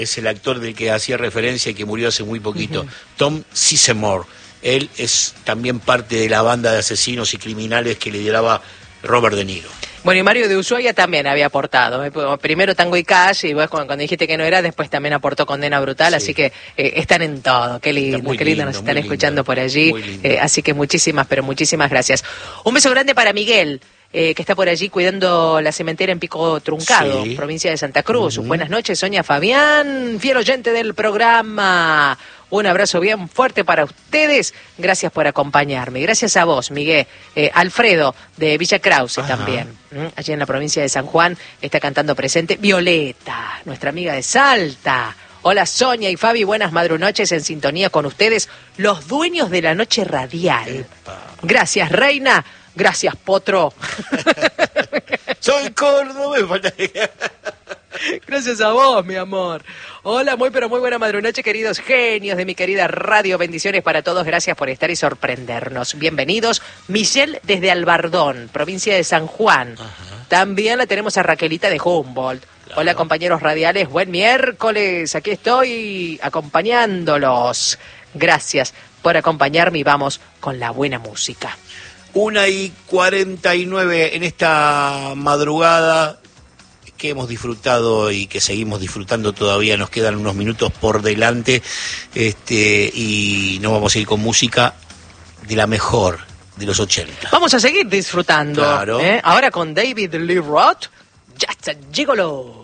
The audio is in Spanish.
Es el actor del que hacía referencia y que murió hace muy poquito, Tom Sizemore. Él es también parte de la banda de asesinos y criminales que lideraba Robert De Niro. Bueno, y Mario de Ushuaia también había aportado. Primero Tango y Cash, y vos cuando dijiste que no era, después también aportó Condena Brutal, sí. Así que están en todo. Qué lindo, nos están escuchando por allí. Así que muchísimas, pero muchísimas gracias. Un beso grande para Miguel, que está por allí cuidando la cementera en Pico Truncado, sí. Provincia de Santa Cruz. Buenas noches, Sonia Fabián, fiel oyente del programa. Un abrazo bien fuerte para ustedes. Gracias por acompañarme. Gracias a vos, Miguel. Alfredo, de Villa Krause también. Allí en la provincia de San Juan está cantando presente. Violeta, nuestra amiga de Salta. Hola, Sonia y Fabi. Buenas madrunoches en sintonía con ustedes, los dueños de la noche radial. Gracias, Reina. Gracias, Potro. Soy Córdoba. Gracias a vos, mi amor. Hola, pero muy buena madrunoche, queridos genios de mi querida radio. Bendiciones para todos, gracias por estar y sorprendernos. Bienvenidos. Michelle desde Albardón, provincia de San Juan. También la tenemos a Raquelita de Humboldt. Claro. Hola, compañeros radiales, buen miércoles. Aquí estoy acompañándolos. Gracias por acompañarme y vamos con la buena música. 1:49 en esta madrugada que hemos disfrutado y que seguimos disfrutando todavía. Nos quedan unos minutos por delante y nos vamos a ir con música de la mejor de los 80. Vamos a seguir disfrutando. Claro. Ahora con David Lee Roth, Just a Gigolo.